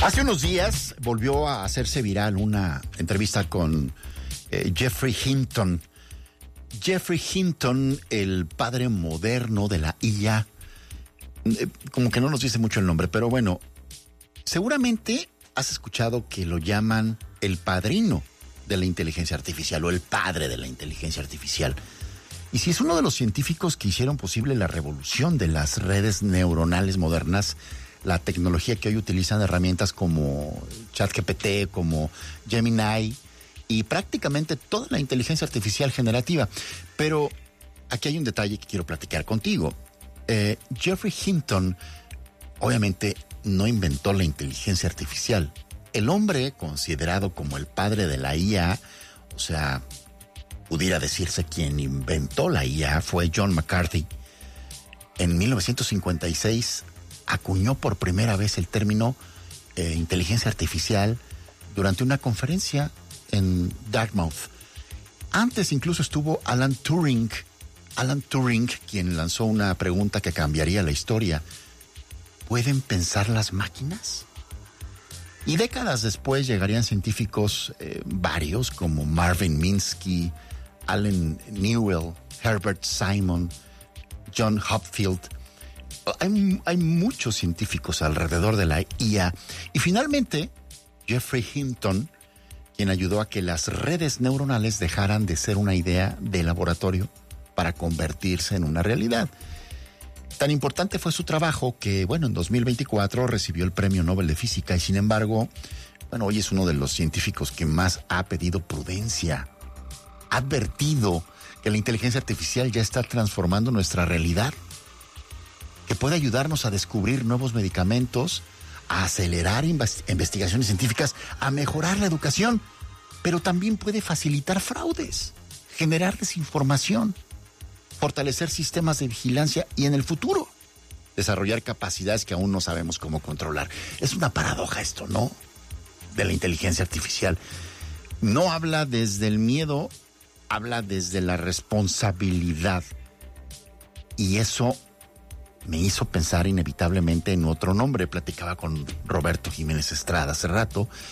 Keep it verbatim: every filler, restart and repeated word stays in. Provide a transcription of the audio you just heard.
Hace unos días volvió a hacerse viral una entrevista con eh, Geoffrey Hinton. Geoffrey Hinton, el padre moderno de la I A. Eh, como que no nos dice mucho el nombre, pero bueno, seguramente has escuchado que lo llaman el padrino de la inteligencia artificial o el padre de la inteligencia artificial. Y si es uno de los científicos que hicieron posible la revolución de las redes neuronales modernas, la tecnología que hoy utilizan herramientas como ChatGPT, como Gemini y prácticamente toda la inteligencia artificial generativa. Pero aquí hay un detalle que quiero platicar contigo. Eh, Geoffrey Hinton obviamente no inventó la inteligencia artificial. El hombre considerado como el padre de la I A, o sea, pudiera decirse quien inventó la I A, fue John McCarthy. En mil novecientos cincuenta y seis acuñó por primera vez el término eh, inteligencia artificial durante una conferencia en Dartmouth. Antes incluso estuvo Alan Turing, Alan Turing, quien lanzó una pregunta que cambiaría la historia. ¿Pueden pensar las máquinas? Y décadas después llegarían científicos eh, varios como Marvin Minsky, Allen Newell, Herbert Simon, John Hopfield. Hay, hay muchos científicos alrededor de la I A. Y finalmente, Geoffrey Hinton, quien ayudó a que las redes neuronales dejaran de ser una idea de laboratorio para convertirse en una realidad. Tan importante fue su trabajo que, bueno, en dos mil veinticuatro recibió el Premio Nobel de Física y, sin embargo, bueno, hoy es uno de los científicos que más ha pedido prudencia. Ha advertido que la inteligencia artificial ya está transformando nuestra realidad, que puede ayudarnos a descubrir nuevos medicamentos, a acelerar invas- investigaciones científicas, a mejorar la educación, pero también puede facilitar fraudes, generar desinformación, fortalecer sistemas de vigilancia y en el futuro desarrollar capacidades que aún no sabemos cómo controlar. Es una paradoja esto, ¿no? De la inteligencia artificial. No habla desde el miedo, habla desde la responsabilidad. Y eso me hizo pensar inevitablemente en otro nombre. Platicaba con Roberto Jiménez Estrada hace rato